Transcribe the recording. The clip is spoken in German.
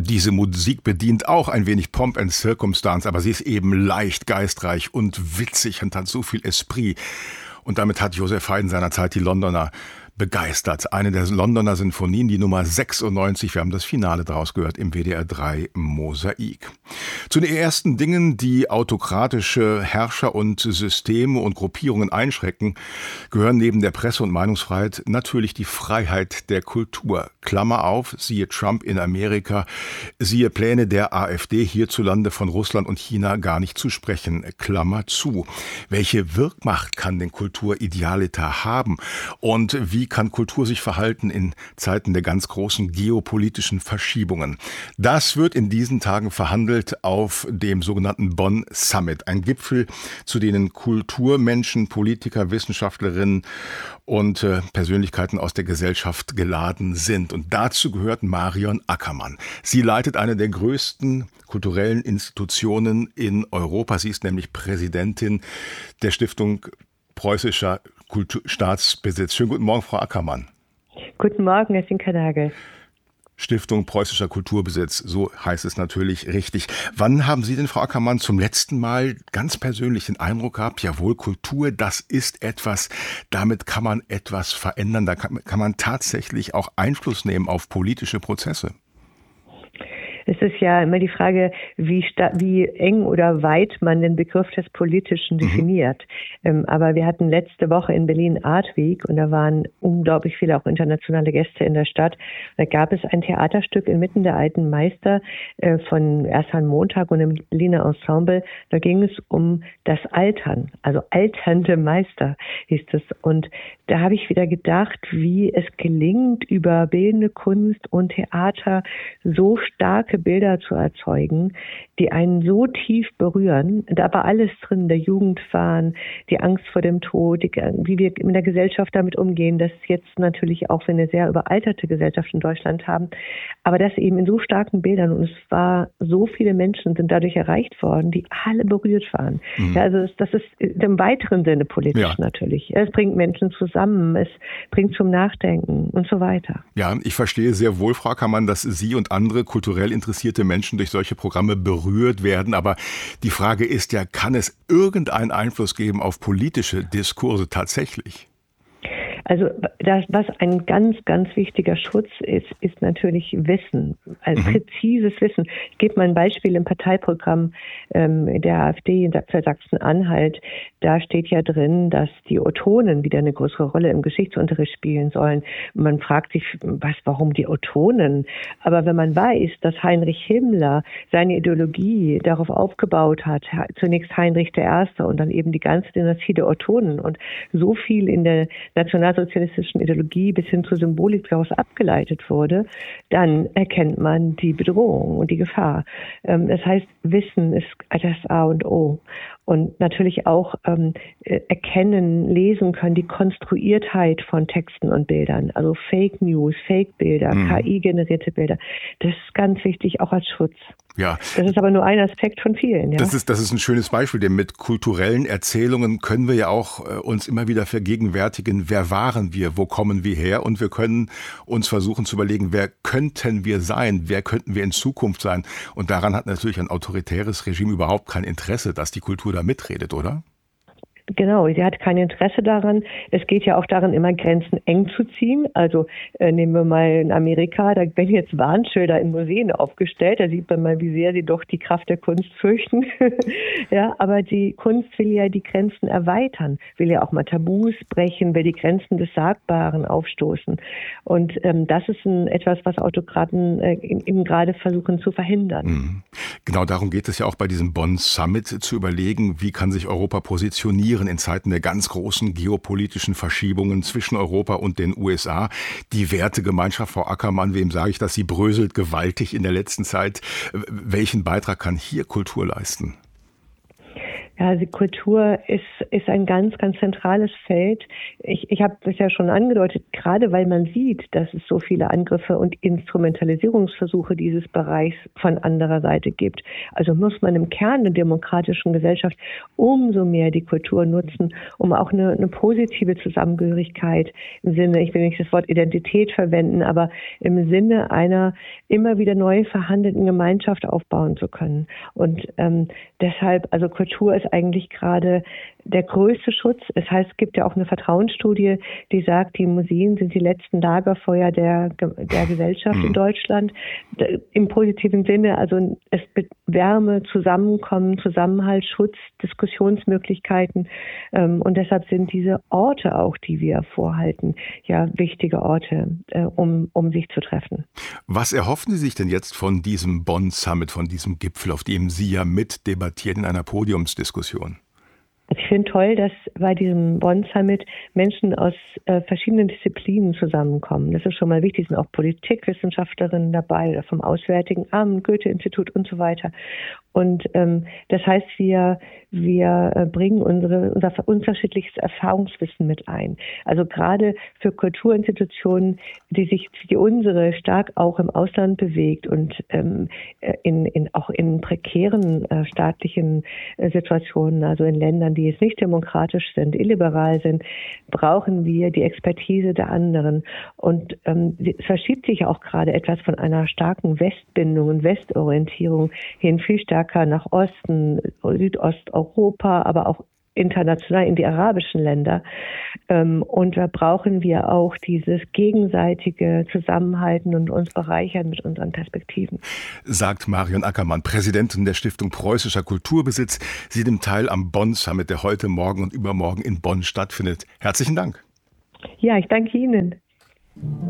Diese Musik bedient auch ein wenig Pomp and Circumstance, aber sie ist eben leicht, geistreich und witzig und hat so viel Esprit. Und damit hat Joseph Haydn seinerzeit die Londoner begeistert. Eine der Londoner Sinfonien, die Nummer 96, wir haben das Finale daraus gehört, im WDR 3 Mosaik. Zu den ersten Dingen, die autokratische Herrscher und Systeme und Gruppierungen einschränken, gehören neben der Presse- und Meinungsfreiheit natürlich die Freiheit der Kultur. Klammer auf, siehe Trump in Amerika, siehe Pläne der AfD hierzulande von Russland und China gar nicht zu sprechen. Klammer zu. Welche Wirkmacht kann denn Kulturidealita haben? Und wie kann Kultur sich verhalten in Zeiten der ganz großen geopolitischen Verschiebungen? Das wird in diesen Tagen verhandelt auf dem sogenannten Bonn Summit. Ein Gipfel, zu denen Kulturmenschen, Politiker, Wissenschaftlerinnen und Persönlichkeiten aus der Gesellschaft geladen sind. Und dazu gehört Marion Ackermann. Sie leitet eine der größten kulturellen Institutionen in Europa. Sie ist nämlich Präsidentin der Stiftung Preußischer Staatsbesitz. Schönen guten Morgen, Frau Ackermann. Guten Morgen, Herr Sinkernagel. Stiftung Preußischer Kulturbesitz, so heißt es natürlich richtig. Wann haben Sie denn, Frau Ackermann, zum letzten Mal ganz persönlich den Eindruck gehabt, jawohl, Kultur, das ist etwas, damit kann man etwas verändern, da kann man tatsächlich auch Einfluss nehmen auf politische Prozesse? Es ist ja immer die Frage, wie eng oder weit man den Begriff des Politischen definiert. Aber wir hatten letzte Woche in Berlin Art Week und da waren unglaublich viele auch internationale Gäste in der Stadt. Da gab es ein Theaterstück inmitten der alten Meister von Ersan Montag und dem Berliner Ensemble. Da ging es um das Altern, also alternde Meister hieß es. Und da habe ich wieder gedacht, wie es gelingt, über bildende Kunst und Theater so starke Bilder zu erzeugen, die einen so tief berühren. Da war alles drin, der Jugendwahn, die Angst vor dem Tod, wie wir in der Gesellschaft damit umgehen, das jetzt natürlich auch wir eine sehr überalterte Gesellschaft in Deutschland haben, aber das eben in so starken Bildern und es war, so viele Menschen sind dadurch erreicht worden, die alle berührt waren. Ja, also das ist im weiteren Sinne politisch natürlich. Es bringt Menschen zusammen, es bringt zum Nachdenken und so weiter. Ja, ich verstehe sehr wohl, Frau Ackermann, dass Sie und andere kulturell interessierte Menschen durch solche Programme berührt werden. Aber die Frage ist ja, kann es irgendeinen Einfluss geben auf politische Diskurse tatsächlich? Also das, was ein ganz, ganz wichtiger Schutz ist, ist natürlich Wissen, also präzises Wissen. Ich gebe mal ein Beispiel im Parteiprogramm der AfD für Sachsen-Anhalt. Da steht ja drin, dass die Otonen wieder eine größere Rolle im Geschichtsunterricht spielen sollen. Man fragt sich, warum die Otonen? Aber wenn man weiß, dass Heinrich Himmler seine Ideologie darauf aufgebaut hat, zunächst Heinrich I. und dann eben die ganze Dynastie der Otonen und so viel in der nationalsozialistischen Ideologie bis hin zur Symbolik daraus abgeleitet wurde, dann erkennt man die Bedrohung und die Gefahr. Das heißt, Wissen ist das A und O. Und natürlich auch erkennen, lesen können, die Konstruiertheit von Texten und Bildern, also Fake News, Fake-Bilder, KI-generierte Bilder. Das ist ganz wichtig, auch als Schutz. Ja. Das ist aber nur ein Aspekt von vielen. Ja? Das ist ein schönes Beispiel, denn mit kulturellen Erzählungen können wir ja auch uns immer wieder vergegenwärtigen, wer waren wir, wo kommen wir her, und wir können uns versuchen zu überlegen, wer könnten wir sein, wer könnten wir in Zukunft sein. Und daran hat natürlich ein autoritäres Regime überhaupt kein Interesse, dass die Kultur da mitredet, oder? Genau, sie hat kein Interesse daran. Es geht ja auch daran, immer Grenzen eng zu ziehen. Also nehmen wir mal in Amerika, da werden jetzt Warnschilder in Museen aufgestellt. Da sieht man mal, wie sehr sie doch die Kraft der Kunst fürchten. Ja, aber die Kunst will ja die Grenzen erweitern, will ja auch mal Tabus brechen, will die Grenzen des Sagbaren aufstoßen. Und das ist etwas, was Autokraten eben gerade versuchen zu verhindern. Genau darum geht es ja auch bei diesem Bonn Summit, zu überlegen, wie kann sich Europa positionieren in Zeiten der ganz großen geopolitischen Verschiebungen zwischen Europa und den USA. Die Wertegemeinschaft, Frau Ackermann, wem sage ich das? Sie bröselt gewaltig in der letzten Zeit. Welchen Beitrag kann hier Kultur leisten? Ja, die Kultur ist ein ganz, ganz zentrales Feld. Ich habe es ja schon angedeutet, gerade weil man sieht, dass es so viele Angriffe und Instrumentalisierungsversuche dieses Bereichs von anderer Seite gibt. Also muss man im Kern der demokratischen Gesellschaft umso mehr die Kultur nutzen, um auch eine positive Zusammengehörigkeit im Sinne, ich will nicht das Wort Identität verwenden, aber im Sinne einer immer wieder neu verhandelten Gemeinschaft aufbauen zu können. Und deshalb, also Kultur ist eigentlich gerade der größte Schutz. Es heißt, es gibt ja auch eine Vertrauensstudie, die sagt, die Museen sind die letzten Lagerfeuer der Gesellschaft in Deutschland. Im positiven Sinne, also es wird Wärme, Zusammenkommen, Zusammenhalt, Schutz, Diskussionsmöglichkeiten. Und deshalb sind diese Orte auch, die wir vorhalten, ja wichtige Orte, um sich zu treffen. Was erhoffen Sie sich denn jetzt von diesem Bonn-Summit, von diesem Gipfel, auf dem Sie ja mitdebattieren in einer Podiumsdiskussion? Also ich finde toll, dass bei diesem Bonn-Summit Menschen aus verschiedenen Disziplinen zusammenkommen. Das ist schon mal wichtig. Es sind auch Politikwissenschaftlerinnen dabei oder vom Auswärtigen Amt, Goethe-Institut und so weiter. Und das heißt, wir bringen unser unterschiedliches Erfahrungswissen mit ein. Also gerade für Kulturinstitutionen, die unsere stark auch im Ausland bewegt und auch in prekären staatlichen Situationen, also in Ländern, die jetzt nicht demokratisch sind, illiberal sind, brauchen wir die Expertise der anderen. Und es verschiebt sich auch gerade etwas von einer starken Westbindung und Westorientierung hin viel stärker nach Osten, Südosteuropa, aber auch international in die arabischen Länder. Und da brauchen wir auch dieses gegenseitige Zusammenhalten und uns bereichern mit unseren Perspektiven. Sagt Marion Ackermann, Präsidentin der Stiftung Preußischer Kulturbesitz. Sie nimmt teil am Bonn-Summit, der heute, morgen und übermorgen in Bonn stattfindet. Herzlichen Dank. Ja, ich danke Ihnen.